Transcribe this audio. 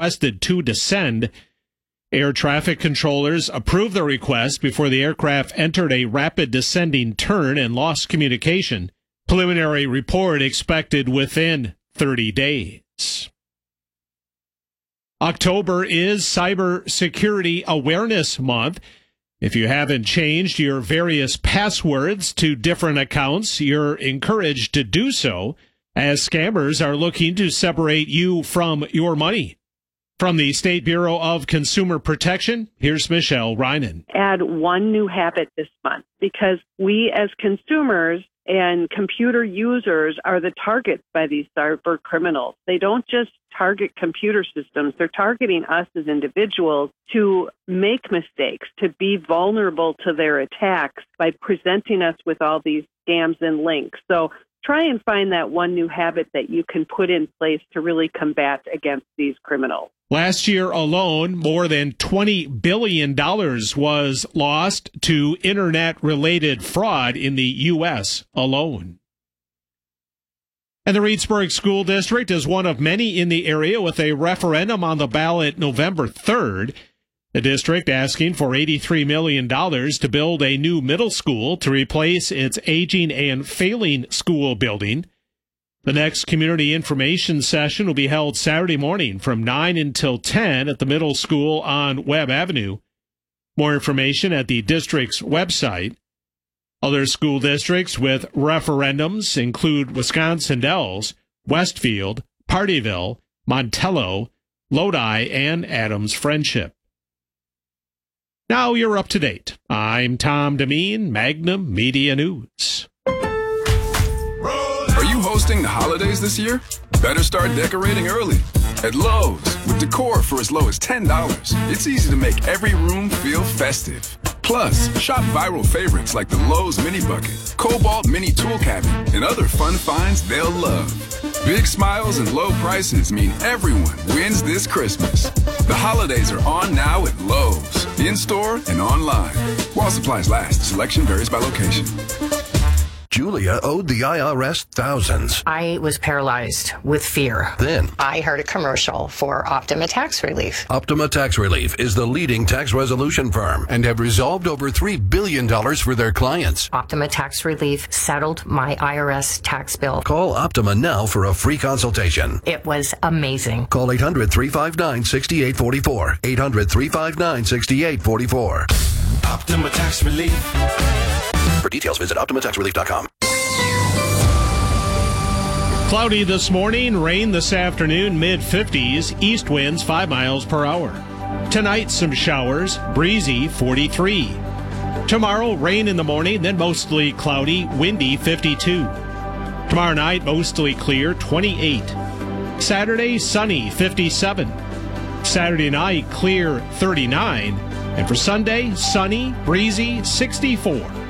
requested to descend. Air traffic controllers approved the request before the aircraft entered a rapid descending turn and lost communication. Preliminary report expected within 30 days. October is Cybersecurity Awareness Month. If you haven't changed your various passwords to different accounts, you're encouraged to do so, as scammers are looking to separate you from your money. From the State Bureau of Consumer Protection, here's Michelle Reinen. Add one new habit this month, because we as consumers and computer users are the targets by these cyber criminals. They don't just target computer systems. They're targeting us as individuals to make mistakes, to be vulnerable to their attacks by presenting us with all these scams and links. So try and find that one new habit that you can put in place to really combat against these criminals. Last year alone, more than $20 billion was lost to internet-related fraud in the U.S. alone. And the Reedsburg School District is one of many in the area with a referendum on the ballot November 3rd. The district asking for $83 million to build a new middle school to replace its aging and failing school building. The next community information session will be held Saturday morning from 9 until 10 at the middle school on Webb Avenue. More information at the district's website. Other school districts with referendums include Wisconsin Dells, Westfield, Partyville, Montello, Lodi, and Adams Friendship. Now you're up to date. I'm Tom Demeen, Magnum Media News. Are you hosting the holidays this year? Better start decorating early. At Lowe's, with decor for as low as $10, it's easy to make every room feel festive. Plus, shop viral favorites like the Lowe's Mini Bucket, Cobalt Mini Tool Cabinet, and other fun finds they'll love. Big smiles and low prices mean everyone wins this Christmas. The holidays are on now at Lowe's, in-store and online. While supplies last, selection varies by location. Julia owed the IRS thousands. I was paralyzed with fear. Then I heard a commercial for Optima Tax Relief. Optima Tax Relief is the leading tax resolution firm and have resolved over $3 billion for their clients. Optima Tax Relief settled my IRS tax bill. Call Optima now for a free consultation. It was amazing. Call 800-359-6844. 800-359-6844. Optima Tax Relief. For details, visit OptimaTaxRelief.com. Cloudy this morning, rain this afternoon, mid-50s, east winds 5 miles per hour. Tonight, some showers, breezy, 43. Tomorrow, rain in the morning, then mostly cloudy, windy, 52. Tomorrow night, mostly clear, 28. Saturday, sunny, 57. Saturday night, clear, 39. And for Sunday, sunny, breezy, 64.